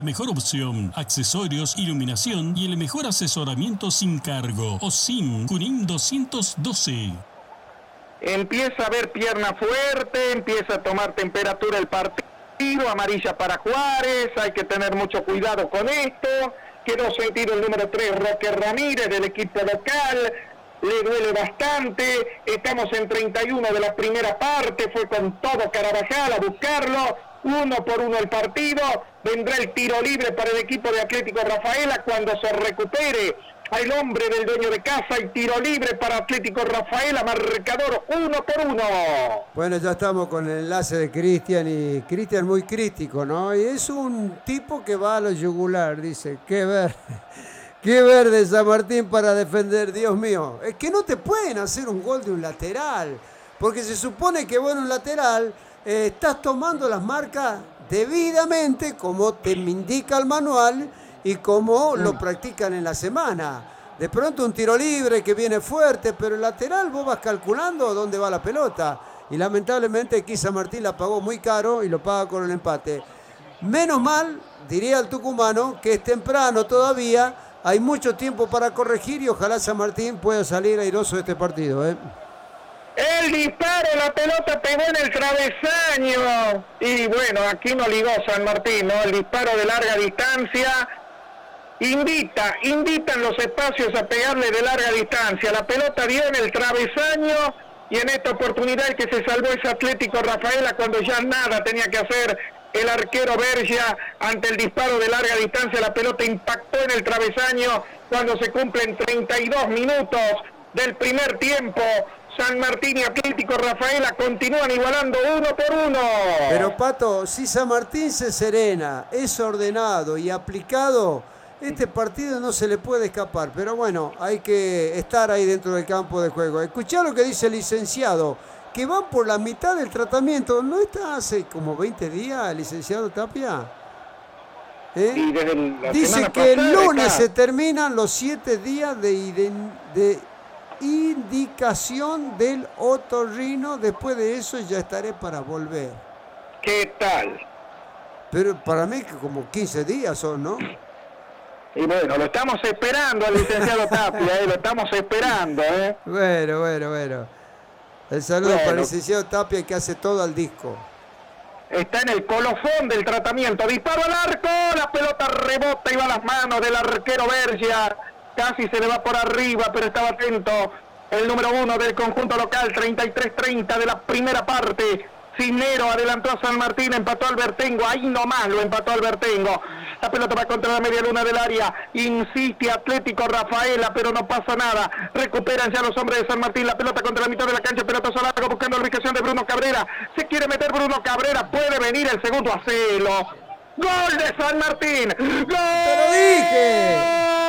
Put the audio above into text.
Mejor opción, accesorios, iluminación y el mejor asesoramiento sin cargo. OSIM Junín 212. Empieza a ver pierna fuerte, empieza a tomar temperatura el partido, amarilla para Juárez, hay que tener mucho cuidado con esto. Quedó sentido el número 3, Roque Ramírez, del equipo local, le duele bastante. Estamos en 31 de la primera parte, fue con todo Carabajal a buscarlo, 1-1 el partido. Vendrá el tiro libre para el equipo de Atlético Rafaela cuando se recupere al hombre del dueño de casa. Y tiro libre para Atlético Rafaela, marcador 1-1. Bueno, ya estamos con el enlace de Cristian, y Cristian muy crítico, ¿no? Y es un tipo que va a lo yugular, dice, qué verde San Martín para defender, Dios mío. Es que no te pueden hacer un gol de un lateral, porque se supone que, bueno, un lateral, estás tomando las marcas debidamente, como te indica el manual y como lo practican en la semana. De pronto un tiro libre que viene fuerte, pero el lateral vos vas calculando dónde va la pelota. Y lamentablemente aquí San Martín la pagó muy caro y lo paga con el empate. Menos mal, diría el tucumano, que es temprano todavía, hay mucho tiempo para corregir y ojalá San Martín pueda salir airoso de este partido, ¿eh? El disparo, la pelota pegó en el travesaño. Y bueno, aquí no ligó San Martín, ¿no? El disparo de larga distancia invitan los espacios a pegarle de larga distancia. La pelota dio en el travesaño y en esta oportunidad el que se salvó es Atlético Rafaela cuando ya nada tenía que hacer el arquero Bergia ante el disparo de larga distancia. La pelota impactó en el travesaño cuando se cumplen 32 minutos del primer tiempo. San Martín y Atlético Rafaela continúan igualando 1-1. Pero Pato, si San Martín se serena, es ordenado y aplicado, este partido no se le puede escapar. Pero bueno, hay que estar ahí dentro del campo de juego. Escuchá lo que dice el licenciado, que van por la mitad del tratamiento. ¿No está hace como 20 días el licenciado Tapia? Dice que el lunes se terminan los 7 días de indicación del otorrino. Después de eso ya estaré para volver. ¿Qué tal? Pero para mí que como 15 días son, ¿no? Y bueno, lo estamos esperando al licenciado Tapia, lo estamos esperando, Bueno. El saludo para el licenciado Tapia, que hace todo al disco. Está en el colofón del tratamiento. Disparo al arco, la pelota rebota y va a las manos del arquero Bergia. Casi se le va por arriba, pero estaba atento el número 1 del conjunto local. 33-30 de la primera parte. Cisnero adelantó a San Martín, empató al Albertengo, ahí nomás lo empató al Albertengo. La pelota va contra la media luna del área, insiste Atlético Rafaela, pero no pasa nada. Recuperan ya los hombres de San Martín, la pelota contra la mitad de la cancha, pelota largo buscando la ubicación de Bruno Cabrera. Se quiere meter Bruno Cabrera, puede venir el segundo, hacelo. ¡Gol de San Martín! ¡Gol! ¡Te lo dije!